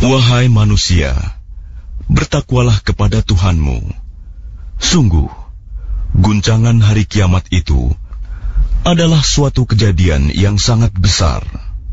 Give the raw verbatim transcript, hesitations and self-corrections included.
Wahai manusia, bertakwalah kepada Tuhanmu. Sungguh, guncangan hari kiamat itu adalah suatu kejadian yang sangat besar.